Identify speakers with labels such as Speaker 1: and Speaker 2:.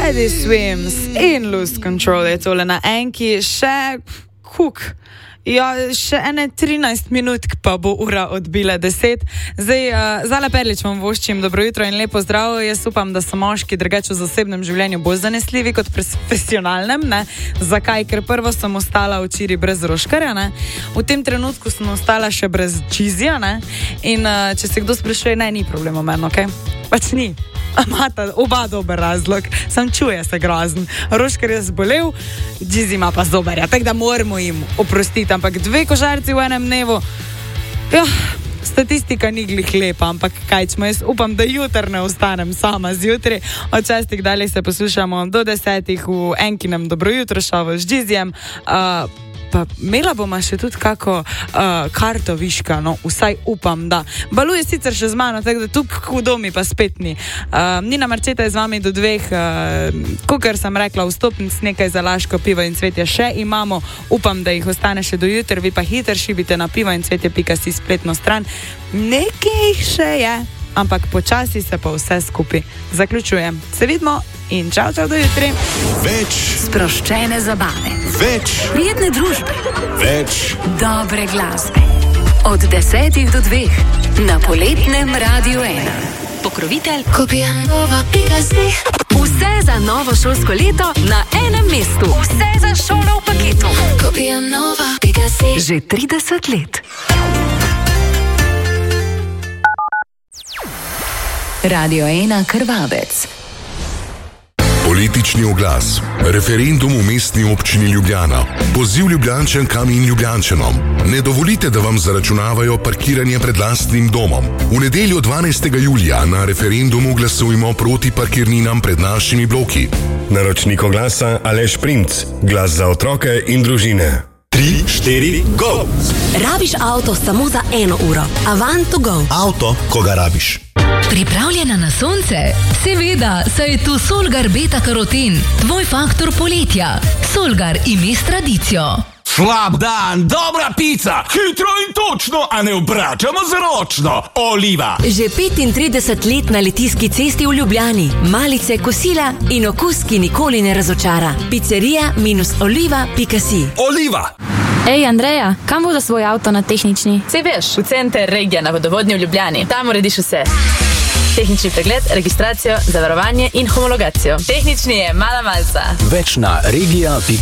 Speaker 1: Teddy Swims in Lose Control je tole na enki, še še ene 13 minut, pa bo ura odbila 10. Zdaj, Zala Perlič vam voščim, dobro jutro in lepo zdrav. Jaz upam, da so moški drugače v zasebnem življenju bolj zanesljivi kot profesionalnem, ne? Zakaj? Ker prvo sem ostala včeraj brez roškarja, ne? V tem trenutku sem ostala še brez čizija, ne? In če se kdo sprašuje, ne, ni problema meni, okej? Pač ni. Imata oba dober razlog, sam čuje se grozen. Roškar je zbolel, Džizi ima pa zoberja, tako da moramo jim oprostiti, ampak 2 košarci v enem dnevu, statistika ni glih lepa, ampak kajčmo, jaz upam, da jutr ne ostanem sama zjutraj, od 6 dalje se poslušamo do 10 v enkinem dobro jutro šovu z Džizijem, pa imela bomo še tudi kako karto viška, no, vsaj upam, da. Baluje sicer še z mano, tako da tukaj hudo mi pa spet ni. Nina Marčeta je z vami do 2, kakor sem rekla, vstopnic nekaj za Laško pivo in cvetje še imamo, upam, da jih ostane še do jutr, vi pa hiter šibite na pivoincvetje.si spletno stran. Nekaj jih še je, ampak počasi se pa vse skupaj zaključujem. Se vidimo in čau do jutri.
Speaker 2: Več
Speaker 3: sproščene zabave,
Speaker 2: več
Speaker 3: prijetne družbe,
Speaker 2: več
Speaker 3: dobre glasbe. Od 10 do 2 na poletnem Radiu 1. Pokrovitelj Kupijanova.si. Vse za novo šolsko leto na enem mestu. Vse za šolo v paketu. Kupijanova.si. Že 30 let. Radio 1 Krvavec.
Speaker 2: Politični oglas. Referendum v Mestni občini Ljubljana. Poziv Ljubljančankam in Ljubljančanom. Ne dovolite, da vam zaračunavajo parkiranje pred lastnim domom. V nedeljo 12. julija na referendumu glasujmo proti parkirninam pred našimi bloki.
Speaker 4: Naročnik oglasa Aleš Primc. Glas za otroke in družine.
Speaker 2: 3, 4, go!
Speaker 5: Rabiš avto samo za 1 uro. Avant to go.
Speaker 2: Avto, ko ga rabiš.
Speaker 6: Pripravljena na sonce? Seveda, saj je tu Solgar Beta Karoten, tvoj faktor poletja. Solgar ime s tradicijo.
Speaker 7: Slab dan, dobra pica, hitro in točno, a ne obračamo z ročno. Oliva.
Speaker 5: Že 35 let na Litijski cesti v Ljubljani. Malice, kosila in okus, ki nikoli ne razočara. Pizzeria-oliva.si.
Speaker 7: Oliva.
Speaker 8: Ej, Andreja, kam bo za svoj avto na tehnični?
Speaker 9: Sej veš, v center Regija na vodovodnju v Ljubljani. Tam urediš vse. Tehnični pregled, registracijo, zavarovanje in homologacijo. Tehnični je mala malca.
Speaker 10: Več na regija.si.